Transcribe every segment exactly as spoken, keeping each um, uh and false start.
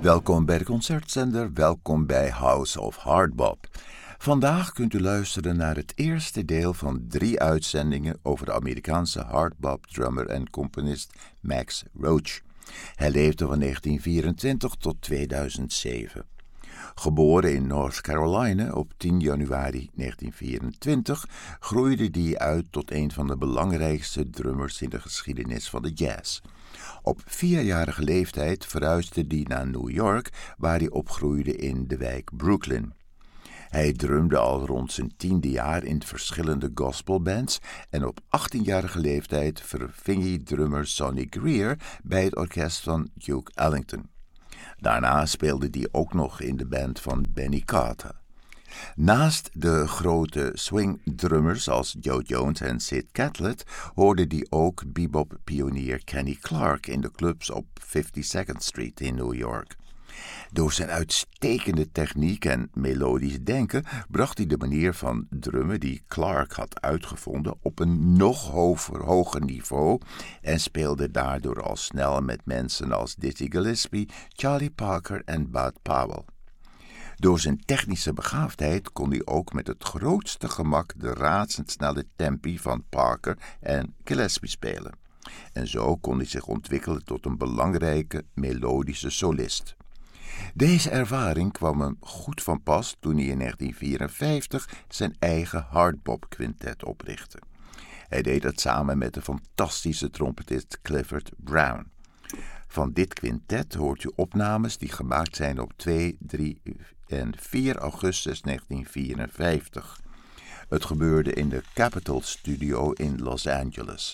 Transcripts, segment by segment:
Welkom bij de Concertzender, welkom bij House of Hardbop. Vandaag kunt u luisteren naar het eerste deel van drie uitzendingen over de Amerikaanse hardbop-drummer en componist Max Roach. Hij leefde van negentien vierentwintig tot tweeduizend zeven. Geboren in North Carolina op tien januari negentien vierentwintig, groeide hij uit tot een van de belangrijkste drummers in de geschiedenis van de jazz. Op vierjarige leeftijd verhuisde hij naar New York, waar hij opgroeide in de wijk Brooklyn. Hij drumde al rond zijn tiende jaar in verschillende gospelbands en op achttienjarige leeftijd verving hij drummer Sonny Greer bij het orkest van Duke Ellington. Daarna speelde hij ook nog in de band van Benny Carter. Naast de grote swing-drummers als Joe Jones en Sid Catlett hoorde hij ook bebop-pionier Kenny Clarke in de clubs op fifty-second Street in New York. Door zijn uitstekende techniek en melodisch denken bracht hij de manier van drummen die Clarke had uitgevonden op een nog hoger, hoger niveau en speelde daardoor al snel met mensen als Dizzy Gillespie, Charlie Parker en Bud Powell. Door zijn technische begaafdheid kon hij ook met het grootste gemak de razendsnelle tempi van Parker en Gillespie spelen. En zo kon hij zich ontwikkelen tot een belangrijke melodische solist. Deze ervaring kwam hem goed van pas toen hij in negentien vierenvijftig zijn eigen hardbop quintet oprichtte. Hij deed dat samen met de fantastische trompetist Clifford Brown. Van dit quintet hoort u opnames die gemaakt zijn op twee, drie en vier augustus negentien vierenvijftig. Het gebeurde in de Capitol Studio in Los Angeles.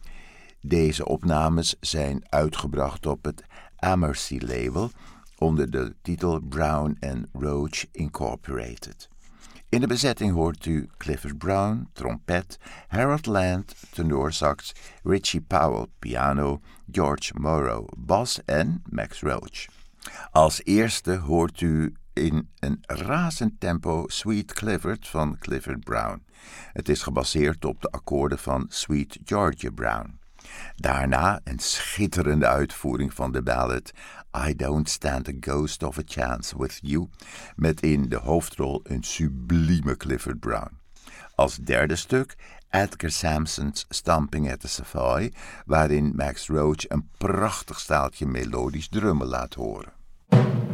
Deze opnames zijn uitgebracht op het Amercy label onder de titel Brown and Roach Incorporated. In de bezetting hoort u Clifford Brown, trompet, Harold Land, tenorsax, Richie Powell, piano, George Morrow, bas en Max Roach. Als eerste hoort u in een razend tempo Sweet Clifford van Clifford Brown. Het is gebaseerd op de akkoorden van Sweet Georgia Brown. Daarna een schitterende uitvoering van de ballad I Don't Stand a Ghost of a Chance with You, met in de hoofdrol een sublieme Clifford Brown. Als derde stuk Edgar Sampson's Stomping at the Savoy, waarin Max Roach een prachtig staaltje melodisch drummen laat horen.